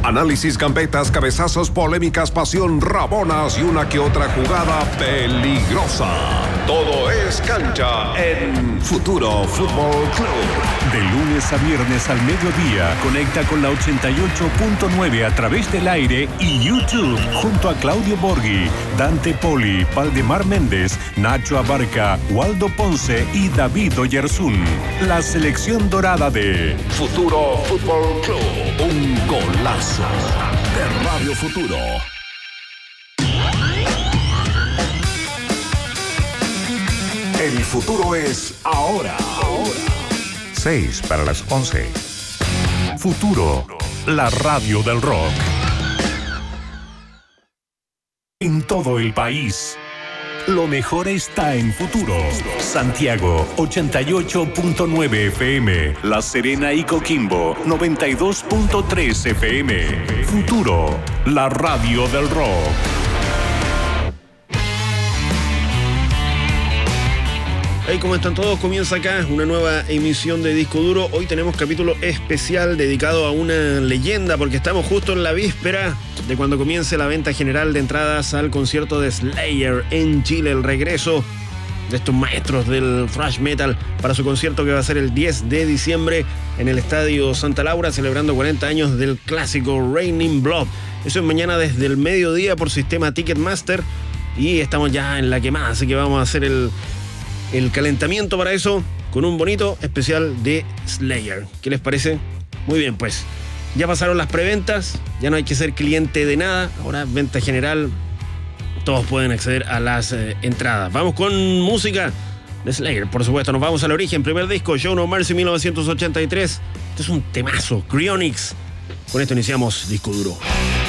Análisis, gambetas, cabezazos, polémicas, pasión, rabonas y una que otra jugada peligrosa. Todo es cancha en Futuro Fútbol Club. De lunes a viernes al mediodía, conecta con la 88.9 a través del aire y YouTube, junto a Claudio Borghi, Dante Poli, Valdemar Méndez, Nacho Abarca, Waldo Ponce y David Oyarzún. La selección dorada de Futuro Fútbol Club. Un golazo de Radio Futuro. El futuro es ahora. 6 para las 11. Futuro, la radio del rock. En todo el país, lo mejor está en Futuro. Santiago, 88.9 FM. La Serena y Coquimbo, 92.3 FM. Futuro, la radio del rock. Hey, ¿cómo están todos? Comienza acá una nueva emisión de Disco Duro. Hoy tenemos capítulo especial dedicado a una leyenda, porque estamos justo en la víspera de cuando comience la venta general de entradas al concierto de Slayer en Chile, el regreso de estos maestros del thrash metal para su concierto que va a ser el 10 de diciembre en el Estadio Santa Laura, celebrando 40 años del clásico Raining Blood. Eso es mañana desde el mediodía por sistema Ticketmaster y estamos ya en la quemada, así que vamos a hacer el calentamiento para eso con un bonito especial de Slayer. ¿Qué les parece? Muy bien, pues ya pasaron las preventas, ya no hay que ser cliente de nada, ahora venta general, todos pueden acceder a las entradas. Vamos con música de Slayer, por supuesto, nos vamos al origen, primer disco, Show No Mercy, 1983. Este es un temazo, Cryonics. Con esto iniciamos Disco Duro.